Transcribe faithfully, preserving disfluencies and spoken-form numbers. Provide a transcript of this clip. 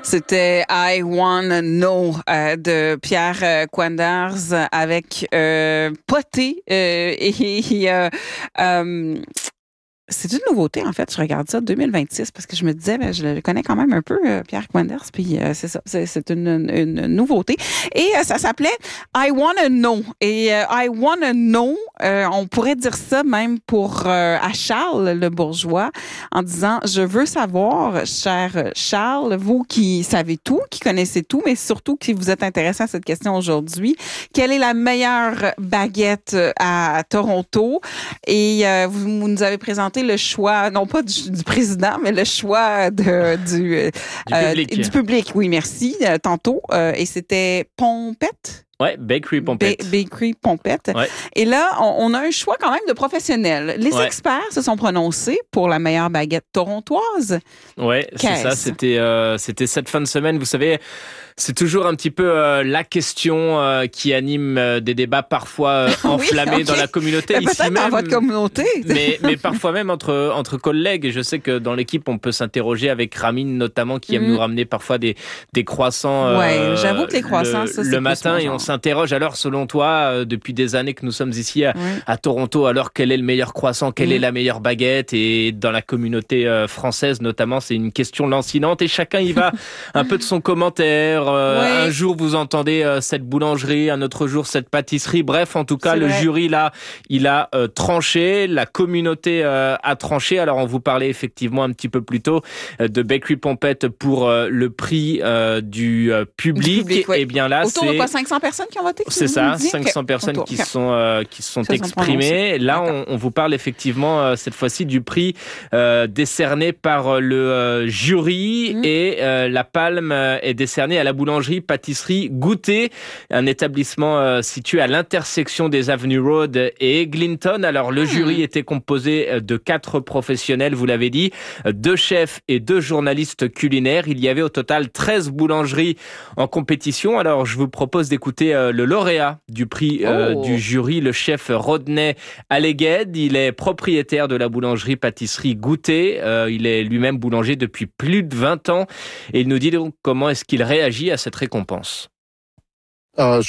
C'était I Wanna Know euh, de Pierre euh, Quanders avec euh, Poté euh, et euh, euh, c'est une nouveauté, en fait. Je regarde ça deux mille vingt-six parce que je me disais, ben, je le connais quand même un peu, euh, Pierre Quanders, puis euh, c'est ça, c'est, c'est une, une, une nouveauté. Et euh, ça s'appelait I Wanna Know. Et euh, I Wanna Know, euh, on pourrait dire ça même pour euh, à Charles le bourgeois, en disant, je veux savoir, cher Charles, vous qui savez tout, qui connaissez tout, mais surtout qui vous êtes intéressé à cette question aujourd'hui, quelle est la meilleure baguette à Toronto? Et euh, vous, vous nous avez présenté le choix, non pas du, du président, mais le choix de, du, euh, du, public. Euh, du public. Oui, merci, euh, tantôt. Euh, et c'était Pompette? Ouais, Bakery Pompette. Ba- Bakery Pompette. Ouais. Et là, on, on a un choix quand même de professionnels. Les ouais. experts se sont prononcés pour la meilleure baguette torontoise. Ouais, Qu'est-ce? c'est ça. C'était, euh, c'était cette fin de semaine. Vous savez, c'est toujours un petit peu euh, la question euh, qui anime euh, des débats parfois euh, enflammés oui, okay. dans la communauté. Mais ici peut-être même, dans votre communauté. mais, mais parfois même entre, entre collègues. Et je sais que dans l'équipe, on peut s'interroger avec Ramine notamment, qui aime mm. nous ramener parfois des, des croissants euh, ouais, j'avoue que les croissants, le, ça, c'est le matin. Et on s'interroge alors, selon toi, euh, depuis des années que nous sommes ici à, ouais. à Toronto, alors quel est le meilleur croissant, quelle mm. est la meilleure baguette? Et dans la communauté euh, française notamment, c'est une question lancinante et chacun y va un peu de son commentaire. Euh, ouais. Un jour, vous entendez euh, cette boulangerie, un autre jour, cette pâtisserie. Bref, en tout cas, c'est le vrai. Jury, là, il a euh, tranché. La communauté euh, a tranché. Alors, on vous parlait effectivement un petit peu plus tôt euh, de Bakery Pompette pour euh, le prix euh, du euh, public. Du public ouais. Et bien là, autour c'est... de quoi, cinq cents personnes qui ont voté? C'est ça, cinq cents okay. personnes Autour. qui okay. sont euh, qui se sont ça exprimées. Là, on, on vous parle effectivement euh, cette fois-ci du prix euh, décerné par le euh, jury mmh. et euh, la palme euh, est décernée à la boulangerie pâtisserie Goûter, un établissement euh, situé à l'intersection des avenues Road et Eglinton. Alors le mmh. jury était composé de quatre professionnels, vous l'avez dit, deux chefs et deux journalistes culinaires. Il y avait au total treize boulangeries en compétition. Alors je vous propose d'écouter euh, le lauréat du prix euh, oh. du jury, le chef Rodney Alleged. Il est propriétaire de la boulangerie pâtisserie Goûter. Euh, il est lui-même boulanger depuis plus de vingt ans et il nous dit donc comment est-ce qu'il réagit à cette récompense. Euh,